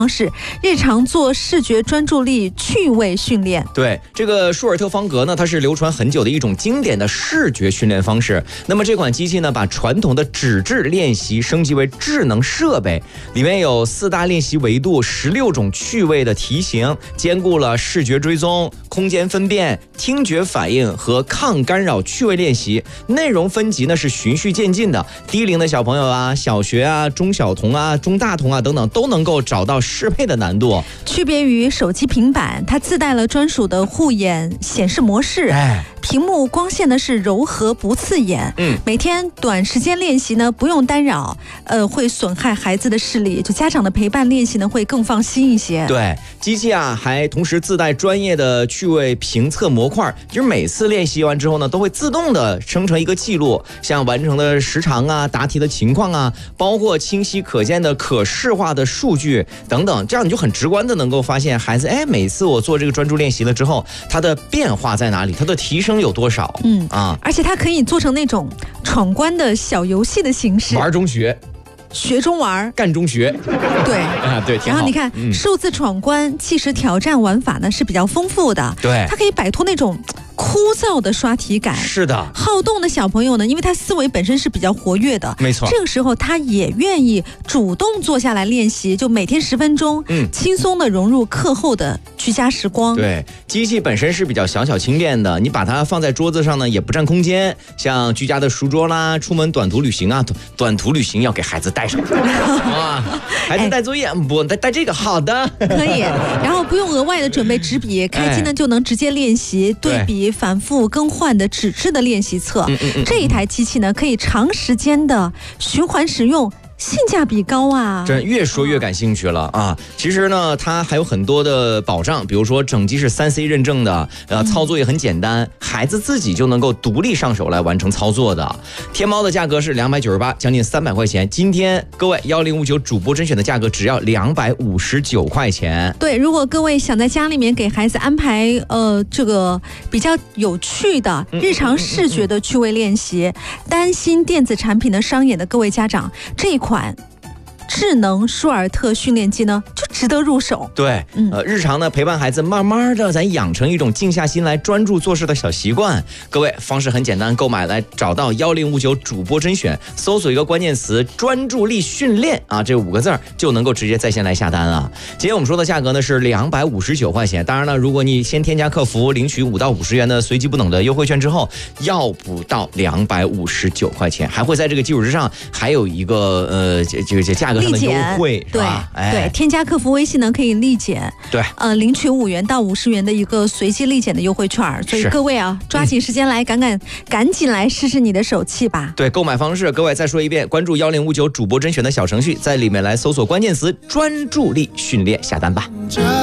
方式，日常做视觉专注力趣味训练。 对，这个舒尔特方格呢，它是流传很久的一种经典的视觉训练方式。那么这款机器呢，把传统的纸质练习升级为智能设备，里面有4大练习维度、16种趣味的题型，兼顾了视觉追踪、空间分辨、听觉反应和抗干扰趣味练习。内容分级呢是循序渐进的，低龄的小朋友啊、小学啊、中小童啊、中大童啊等等都能够找到适配的难度。 区别于手机、平板，它自带了专属的护眼显示模式。屏幕光线呢是柔和不刺眼。每天短时间练习呢不用干扰，会损害孩子的视力，就家长的陪伴练习呢会更放心一些。 对，机器啊还同时自带专业的趣味评测模块，就是每次练习完之后呢，都会自动的生成一个记录，像完成的时长啊、答题的情况啊，包括清晰可见的可视化的数据等等，这样你就很直观的能够发现孩子，每次我做这个专注练习了之后，它的变化在哪里，它的提升有多少。 而且它可以做成那种闯关的小游戏的形式， 玩中学， 学中玩， 干中学。 对， 挺好。 然后你看，数字闯关、计时挑战玩法呢是比较丰富的。 对， 它可以摆脱那种枯燥的刷题感。 是的， 好动的小朋友呢，因为他思维本身是比较活跃的， 没错， 这个时候他也愿意主动坐下来练习，就每天10分钟，轻松的融入课后的居家时光。 对，机器本身是比较小巧轻便的，你把它放在桌子上呢，也不占空间。像居家的书桌啦，出门短途旅行啊，短途旅行要给孩子带上。哇，孩子带作业，不带这个，好的， 可以。然后不用额外的准备纸笔，开机呢就能直接练习对比。反复更换的纸质的练习册，这一台机器呢可以长时间的循环使用，性价比高啊！ 真越说越感兴趣了啊！其实呢，它还有很多的保障，比如说整机是3C 认证的，操作也很简单，孩子自己就能够独立上手来完成操作的。天猫的价格是298，将近300块钱。今天各位1059主播甄选的价格只要259块钱。 对，如果各位想在家里面给孩子安排这个比较有趣的日常视觉的趣味练习，担心电子产品的伤眼的各位家长，这一款智能舒尔特训练机呢，就值得入手。 对，日常呢陪伴孩子，慢慢的咱养成一种静下心来专注做事的小习惯。各位方式很简单，购买来找到1059主播甄选，搜索一个关键词“专注力训练”啊，这5个字就能够直接在线来下单了。今天我们说的价格呢是259块钱，当然了，如果你先添加客服领取5到50元的随机不等的优惠券之后，要不到259块钱，还会在这个基础之上还有一个这个价格上的优惠，是吧？ 对，添加客服微信呢可以立减， 对， 领取5元到50元的一个随机立减的优惠券。所以各位啊，抓紧时间来，赶紧来试试你的手气吧。 对，购买方式各位再说一遍，关注1059主播甄选的小程序，在里面来搜索关键词“专注力训练”下单吧。